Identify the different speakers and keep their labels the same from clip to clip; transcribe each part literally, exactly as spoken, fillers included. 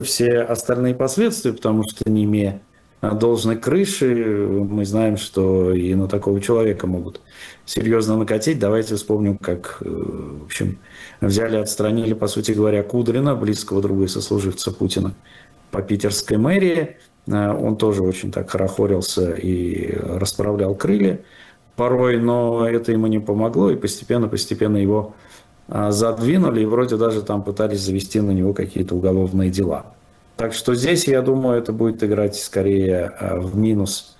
Speaker 1: все остальные последствия, потому что не имея должной крыши, мы знаем, что и на такого человека могут серьезно накатить. Давайте вспомним, как, в общем, взяли, отстранили, по сути говоря, Кудрина, близкого друга и сослуживца Путина, по питерской мэрии. Он тоже очень так хорохорился и расправлял крылья порой, но это ему не помогло, и постепенно-постепенно его задвинули, и вроде даже там пытались завести на него какие-то уголовные дела. Так что здесь, я думаю, это будет играть скорее в минус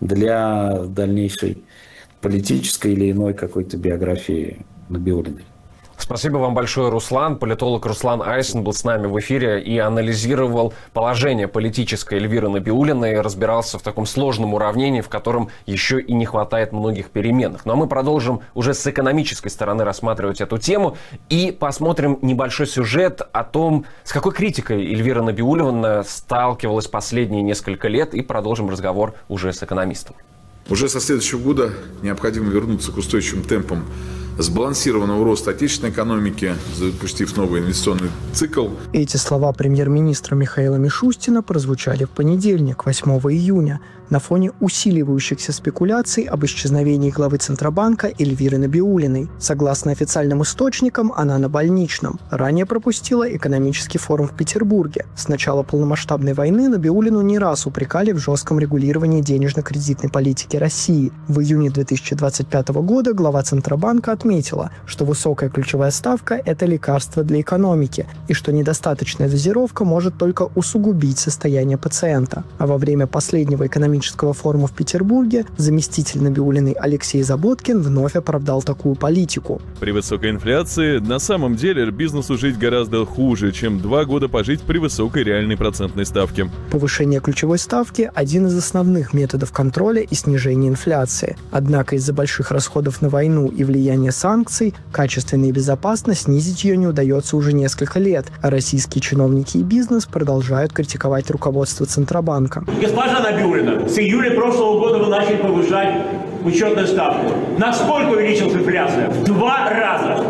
Speaker 1: для дальнейшей политической или иной какой-то биографии Набиуллиной.
Speaker 2: Спасибо вам большое, Руслан. Политолог Руслан Айсен был с нами в эфире и анализировал положение политической Эльвиры Набиуллиной, разбирался в таком сложном уравнении, в котором еще и не хватает многих переменных. Ну а мы продолжим уже с экономической стороны рассматривать эту тему и посмотрим небольшой сюжет о том, с какой критикой Эльвира Набиуллина сталкивалась последние несколько лет, и продолжим разговор уже с экономистом.
Speaker 3: Уже со следующего года необходимо вернуться к устойчивым темпам сбалансированного роста отечественной экономики, запустив новый инвестиционный цикл.
Speaker 4: Эти слова премьер-министра Михаила Мишустина прозвучали в понедельник, восьмого июня, на фоне усиливающихся спекуляций об исчезновении главы Центробанка Эльвиры Набиуллиной. Согласно официальным источникам, она на больничном. Ранее пропустила экономический форум в Петербурге. С начала полномасштабной войны Набиуллину не раз упрекали в жестком регулировании денежно-кредитной политики России. В июне две тысячи двадцать пятого года глава Центробанка отметила, что высокая ключевая ставка – это лекарство для экономики, и что недостаточная дозировка может только усугубить состояние пациента. А во время последнего экономического форума в Петербурге заместитель Набиуллиной Алексей Заботкин вновь оправдал такую политику.
Speaker 5: При высокой инфляции на самом деле бизнесу жить гораздо хуже, чем два года пожить при высокой реальной процентной ставке.
Speaker 4: Повышение ключевой ставки – один из основных методов контроля и снижения инфляции. Однако из-за больших расходов на войну и влияния санкций качественно и безопасно снизить ее не удается уже несколько лет, а российские чиновники и бизнес продолжают критиковать руководство Центробанка.
Speaker 6: Госпожа Набиуллина, с июля прошлого года вы начали повышать учетную ставку. Насколько увеличилась инфляция? В два раза.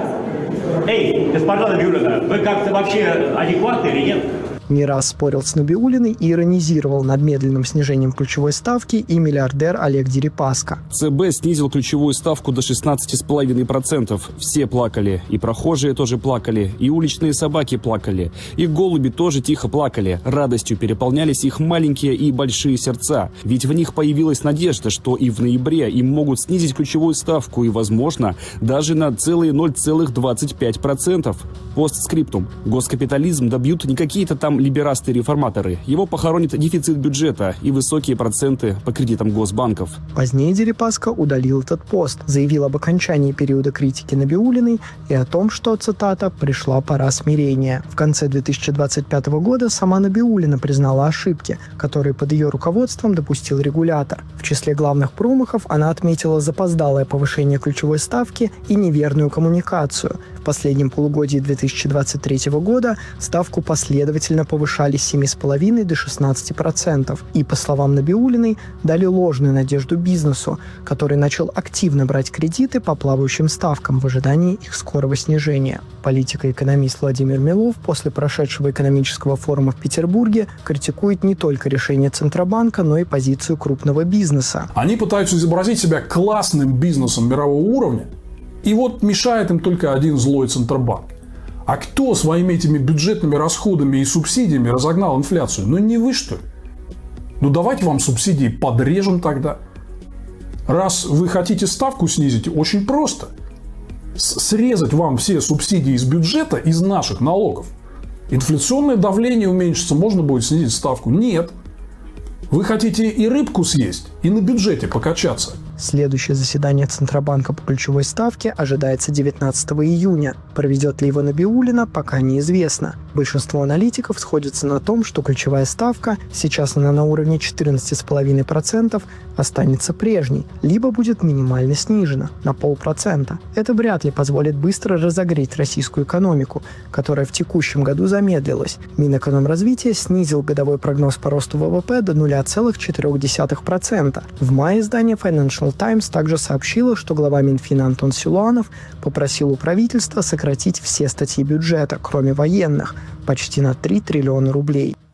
Speaker 6: Эй, госпожа Набиуллина, вы как-то вообще адекватны или нет?
Speaker 4: Не раз спорил с Набиуллиной и иронизировал над медленным снижением ключевой ставки и миллиардер Олег Дерипаска.
Speaker 7: ЦБ снизил ключевую ставку до шестнадцати целых пяти десятых процента. Все плакали. И прохожие тоже плакали. И уличные собаки плакали. И голуби тоже тихо плакали. Радостью переполнялись их маленькие и большие сердца. Ведь в них появилась надежда, что и в ноябре им могут снизить ключевую ставку и, возможно, даже на целые ноль целых двадцать пять сотых процента. Постскриптум. Госкапитализм добьют не какие-то там либерасты-реформаторы. Его похоронит дефицит бюджета и высокие проценты по кредитам госбанков.
Speaker 4: Позднее Дерипаска удалил этот пост, заявил об окончании периода критики Набиуллиной и о том, что, цитата, «пришла пора смирения». В конце две тысячи двадцать пятого года сама Набиуллина признала ошибки, которые под ее руководством допустил регулятор. В числе главных промахов она отметила запоздалое повышение ключевой ставки и неверную коммуникацию. В последнем полугодии две тысячи двадцать третьего года ставку последовательно повышали с семи целых пяти десятых до шестнадцати процентов. И, по словам Набиуллиной, дали ложную надежду бизнесу, который начал активно брать кредиты по плавающим ставкам в ожидании их скорого снижения. Политик и экономист Владимир Милов после прошедшего экономического форума в Петербурге критикует не только решение Центробанка, но и позицию крупного бизнеса.
Speaker 8: Они пытаются изобразить себя классным бизнесом мирового уровня, и вот мешает им только один злой Центробанк. А кто своими этими бюджетными расходами и субсидиями разогнал инфляцию? Ну не вы, что ли? Ну давайте вам субсидии подрежем тогда. Раз вы хотите ставку снизить, очень просто. Срезать вам все субсидии из бюджета, из наших налогов. Инфляционное давление уменьшится, можно будет снизить ставку. Нет. Вы хотите и рыбку съесть, и на бюджете покачаться.
Speaker 4: Следующее заседание Центробанка по ключевой ставке ожидается девятнадцатого июня. Проведет ли его Набиуллина, пока неизвестно. Большинство аналитиков сходятся на том, что ключевая ставка, сейчас она на уровне четырнадцати целых пяти десятых процента, останется прежней, либо будет минимально снижена на полпроцента. Это вряд ли позволит быстро разогреть российскую экономику, которая в текущем году замедлилась. Минэкономразвития снизил годовой прогноз по росту ВВП до нуля целых четырёх десятых процента. В мае издание Financial Financial Times также сообщила, что глава Минфина Антон Силуанов попросил у правительства сократить все статьи бюджета, кроме военных, почти на три триллиона рублей.